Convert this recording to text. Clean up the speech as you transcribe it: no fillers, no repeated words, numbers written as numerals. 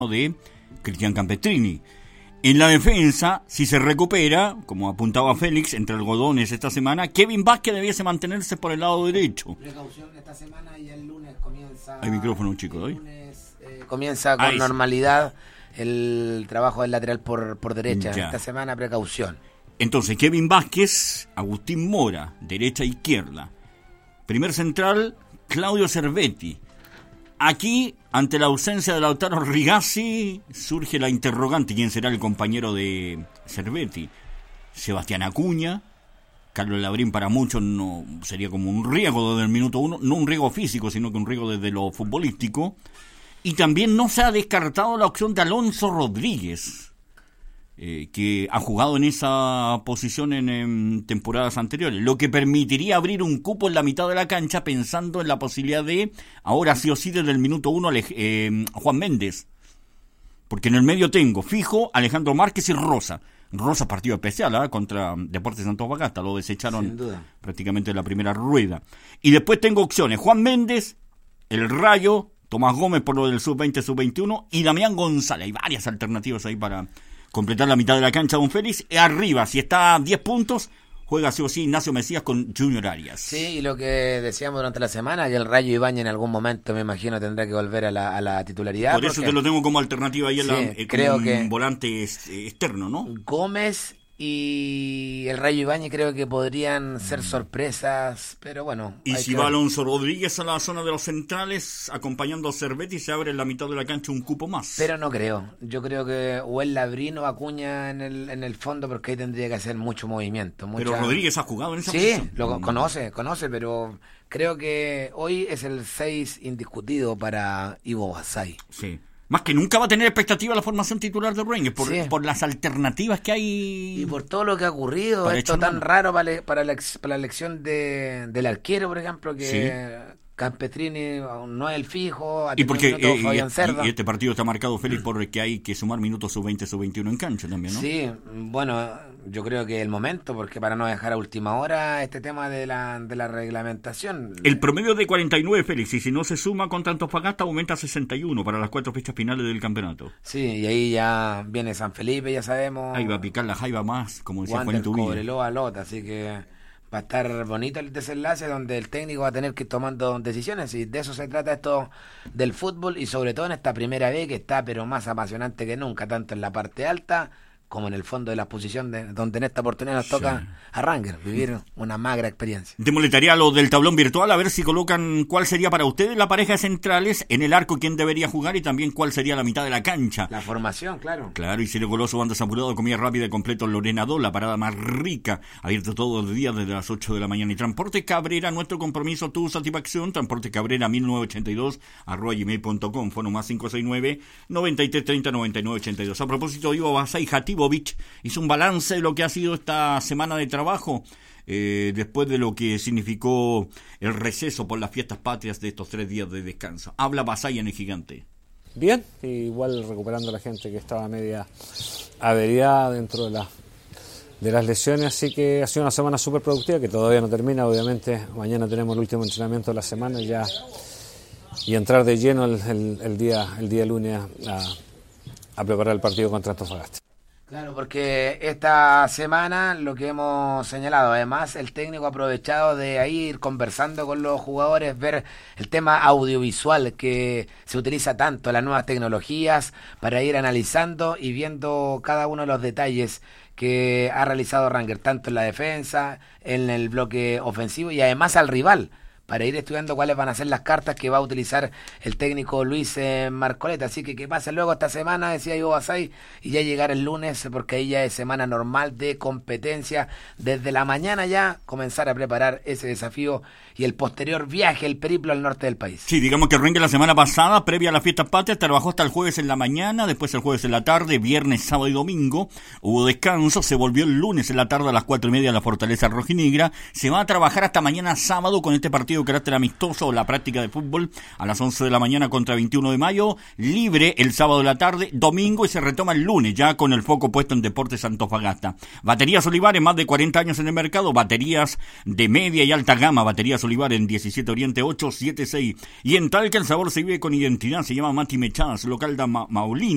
de Cristian Campestrini. En la defensa, si se recupera, como apuntaba Félix, entre algodones esta semana, Kevin Vázquez debiese mantenerse por el lado derecho. Precaución esta semana y el lunes comienza... Hay micrófono, chico, el lunes comienza con normalidad el trabajo del lateral por derecha. Ya. Esta semana precaución. Entonces, Kevin Vázquez, Agustín Mora, derecha e izquierda. Primer central, Claudio Cervetti. Aquí, ante la ausencia de Lautaro Rigazzi, surge la interrogante: ¿quién será el compañero de Cervetti? Sebastián Acuña. Carlos Labrín para muchos no sería como un riesgo desde el minuto 1, no un riesgo físico, sino que un riesgo desde lo futbolístico. Y también no se ha descartado la opción de Alonso Rodríguez, que ha jugado en esa posición en temporadas anteriores, lo que permitiría abrir un cupo en la mitad de la cancha, pensando en la posibilidad de, ahora sí o sí desde el minuto 1, Juan Méndez, porque en el medio tengo fijo Alejandro Márquez y Rosa partido especial contra Deportes Antofagasta, lo desecharon prácticamente en la primera rueda, y después tengo opciones: Juan Méndez, el Rayo, Tomás Gómez por lo del sub-20, sub-21 y Damián González. Hay varias alternativas ahí para completar la mitad de la cancha, don Félix. Arriba, si está a 10 puntos, juega sí o sí Ignacio Mesías con Junior Arias. Sí, y lo que decíamos durante la semana, y el Rayo Ibáñez en algún momento, me imagino, tendrá que volver a la titularidad. Por eso que lo tengo como alternativa ahí creo como que un volante externo, ¿no? Gómez y el Rayo Ibáñez creo que podrían ser sorpresas, pero bueno. Y si va Alonso Rodríguez a la zona de los centrales, acompañando a Cervetti, se abre en la mitad de la cancha un cupo más. Pero no creo. Yo creo que o el Labrín o Acuña en el fondo, porque ahí tendría que hacer mucho movimiento. Pero Rodríguez ha jugado en esa posición. Sí, lo conoce, pero creo que hoy es el 6 indiscutido para Ivo Basay. Sí. Más que nunca va a tener expectativa la formación titular de Rangers por las alternativas que hay. Y por todo lo que ha ocurrido, esto tan raro para la elección del arquero, por ejemplo, que sí. Campestrini no es el fijo, y porque y este partido está marcado, Félix, porque hay que sumar minutos sub-20, sub-21 en cancha también, ¿no? Sí, bueno, yo creo que el momento, porque para no dejar a última hora este tema de la reglamentación. El promedio de 49, Félix, y si no se suma contra Antofagasta aumenta a 61 para las 4 fechas finales del campeonato. Sí, y ahí ya viene San Felipe, ya sabemos. Ahí va a picar la jaiba más, como decía Juanito Villa. Cobreloa, Lota, así que va a estar bonito el desenlace, donde el técnico va a tener que ir tomando decisiones, y de eso se trata esto del fútbol, y sobre todo en esta primera vez que está pero más apasionante que nunca, tanto en la parte alta como en el fondo de la exposición, donde en esta oportunidad nos toca a Rangers vivir una magra experiencia. Démosle tarea a los del tablón virtual, a ver si colocan cuál sería para ustedes la pareja de centrales, en el arco quién debería jugar y también cuál sería la mitad de la cancha. La formación, claro. Claro, y Ciro Goloso, bandas apurado, comida rápida y completo Lorena Do, la parada más rica, abierto todos los días desde las 8 de la mañana. Y Transporte Cabrera, nuestro compromiso, tu satisfacción. Transporte Cabrera 1982 @gmail.com, fono más 569-9330-9982. A propósito, Ivo Basay Jatibovic hizo un balance de lo que ha sido esta semana de trabajo, después de lo que significó el receso por las fiestas patrias de estos 3 días de descanso. Habla Basay en el Gigante. Bien, igual recuperando a la gente que estaba media averiada dentro de las lesiones, así que ha sido una semana súper productiva, que todavía no termina. Obviamente mañana tenemos el último entrenamiento de la semana ya, y entrar de lleno el día lunes a preparar el partido contra Antofagasta. Claro, porque esta semana lo que hemos señalado, además el técnico ha aprovechado de ahí ir conversando con los jugadores, ver el tema audiovisual que se utiliza tanto, las nuevas tecnologías, para ir analizando y viendo cada uno de los detalles que ha realizado Rangers, tanto en la defensa, en el bloque ofensivo y además al rival, para ir estudiando cuáles van a ser las cartas que va a utilizar el técnico Luis Marcoleta. Así que pase luego esta semana, decía Ivo Basay, y ya llegar el lunes, porque ahí ya es semana normal de competencia. Desde la mañana ya comenzar a preparar ese desafío y el posterior viaje, el periplo al norte del país. Sí, digamos que Rangers la semana pasada, previa a las fiestas patrias, trabajó hasta el jueves en la mañana, después el jueves en la tarde, viernes, sábado y domingo. Hubo descanso, se volvió el lunes en la tarde a las 4:30 a la Fortaleza Rojinegra. Se va a trabajar hasta mañana sábado con este partido de carácter amistoso o la práctica de fútbol a las 11 de la mañana contra 21 de mayo, libre el sábado de la tarde, domingo, y se retoma el lunes ya con el foco puesto en Deportes Antofagasta. Baterías Olivares, más de 40 años en el mercado, baterías de media y alta gama, baterías Olivares en 17 Oriente 876, y en Talca el sabor se vive con identidad, se llama Mati Mechadas, local de Maulín.